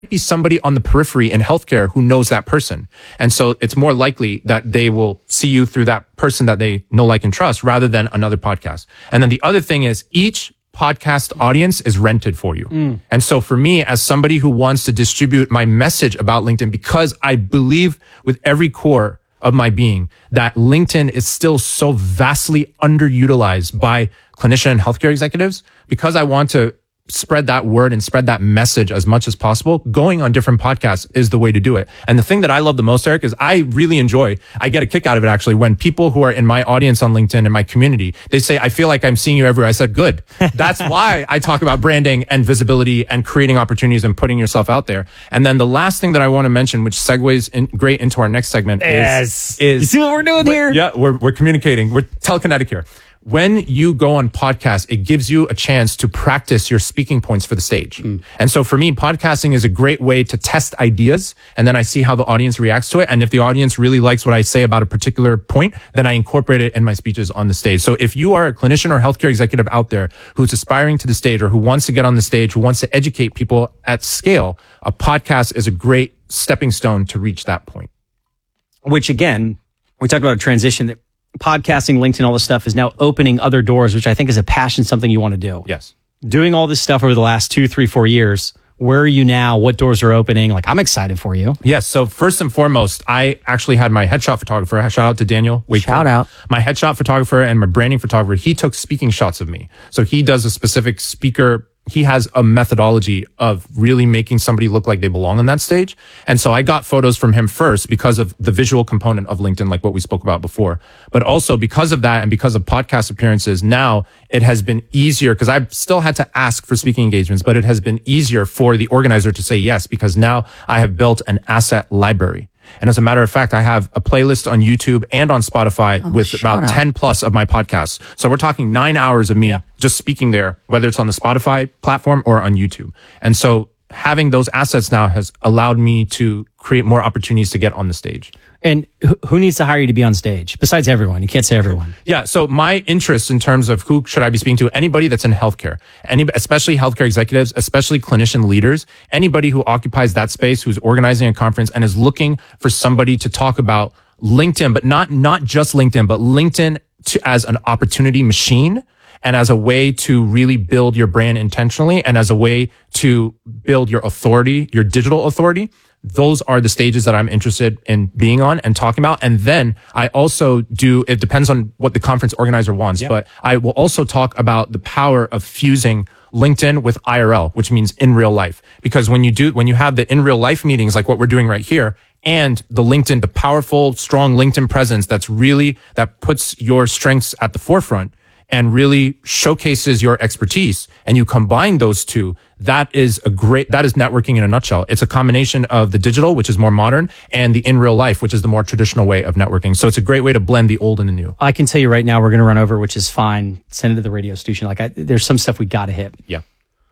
be somebody on the periphery in healthcare who knows that person. And so it's more likely that they will see you through that person that they know, like, and trust rather than another podcast. And then the other thing is each podcast audience is rented for you. And so for me, as somebody who wants to distribute my message about LinkedIn, because I believe with every core of my being that LinkedIn is still so vastly underutilized by clinician and healthcare executives, because I want to spread that word and spread that message as much as possible, going on different podcasts is the way to do it. And the thing that I love the most, Eric, is I get a kick out of it actually, when people who are in my audience on LinkedIn and my community, they say, I feel like I'm seeing you everywhere. I said, good. That's why I talk about branding and visibility and creating opportunities and putting yourself out there. And then the last thing that I want to mention, which segues great into our next segment, is you see what we're doing here? Yeah, we're communicating. We're telekinetic here. When you go on podcasts, it gives you a chance to practice your speaking points for the stage. And so for me, podcasting is a great way to test ideas. And then I see how the audience reacts to it. And if the audience really likes what I say about a particular point, then I incorporate it in my speeches on the stage. So if you are a clinician or healthcare executive out there who's aspiring to the stage or who wants to get on the stage, who wants to educate people at scale, a podcast is a great stepping stone to reach that point. Which again, we talked about a transition that podcasting, LinkedIn, all this stuff is now opening other doors, which I think is a passion, something you want to do. Yes. Doing all this stuff over the last 2, 3, 4 years, where are you now? What doors are opening? Like, I'm excited for you. Yes. So first and foremost, I actually had my headshot photographer. Shout out to Daniel. Shout out. My headshot photographer and my branding photographer. He took speaking shots of me. So he does a specific speaker. He has a methodology of really making somebody look like they belong on that stage. And so I got photos from him first because of the visual component of LinkedIn, like what we spoke about before. But also because of that and because of podcast appearances, now it has been easier because I've still had to ask for speaking engagements, but it has been easier for the organizer to say yes, because now I have built an asset library. And as a matter of fact, I have a playlist on YouTube and on Spotify with about 10 plus of my podcasts. So we're talking 9 hours of me just speaking there, whether it's on the Spotify platform or on YouTube. And so having those assets now has allowed me to create more opportunities to get on the stage. And who needs to hire you to be on stage? Besides everyone. You can't say everyone. Yeah. So my interest in terms of who should I be speaking to, anybody that's in healthcare, especially healthcare executives, especially clinician leaders, anybody who occupies that space, who's organizing a conference and is looking for somebody to talk about LinkedIn, but not just LinkedIn, but LinkedIn as an opportunity machine and as a way to really build your brand intentionally and as a way to build your authority, your digital authority. Those are the stages that I'm interested in being on and talking about. And then I also it depends on what the conference organizer wants, but I will also talk about the power of fusing LinkedIn with IRL, which means in real life. Because when you have the in real life meetings, like what we're doing right here, and the powerful, strong LinkedIn presence that puts your strengths at the forefront and really showcases your expertise, and you combine those two, that is networking in a nutshell. It's a combination of the digital, which is more modern, and the in real life, which is the more traditional way of networking. So it's a great way to blend the old and the new. I can tell you right now, we're going to run over, which is fine. Send it to the radio station. There's some stuff we got to hit. Yeah.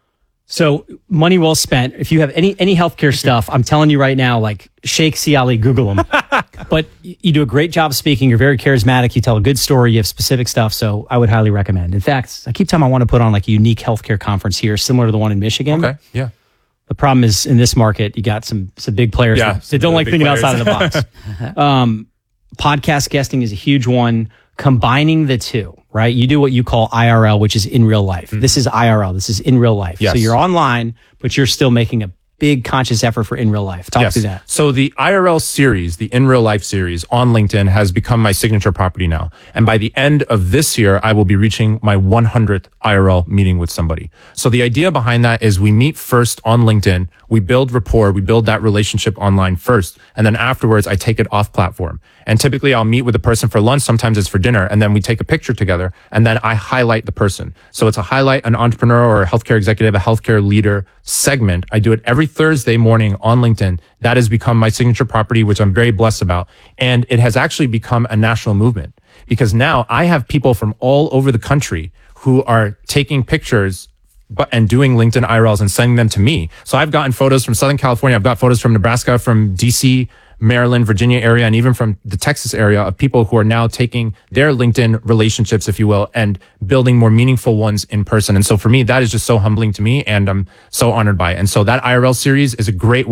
So money well spent. If you have any healthcare stuff, I'm telling you right now, like Sheikh Si Ali, Google them. But you do a great job speaking. You're very charismatic. You tell a good story. You have specific stuff. So I would highly recommend. In fact, I keep telling I want to put on like a unique healthcare conference here, similar to the one in Michigan. Okay. Yeah. The problem is in this market, you got some big players that don't like thinking outside of the box. Podcast guesting is a huge one. Combining the two, right? You do what you call IRL, which is in real life. Mm-hmm. This is IRL. This is in real life. Yes. So you're online, but you're still making a big conscious effort for in real life. Talk through that. So the IRL series, the in real life series on LinkedIn has become my signature property now. And by the end of this year, I will be reaching my 100th IRL meeting with somebody. So the idea behind that is we meet first on LinkedIn. We build rapport. We build that relationship online first. And then afterwards, I take it off platform. And typically I'll meet with a person for lunch. Sometimes it's for dinner. And then we take a picture together and then I highlight the person. So it's a highlight an entrepreneur or a healthcare executive, a healthcare leader segment. I do it every Thursday morning on LinkedIn. That has become my signature property, which I'm very blessed about. And it has actually become a national movement because now I have people from all over the country who are taking pictures and doing LinkedIn IRLs and sending them to me. So I've gotten photos from Southern California. I've got photos from Nebraska, from DC, Maryland, Virginia area, and even from the Texas area of people who are now taking their LinkedIn relationships, if you will, and building more meaningful ones in person. And so for me, that is just so humbling to me, and I'm so honored by it. And so that IRL series is a great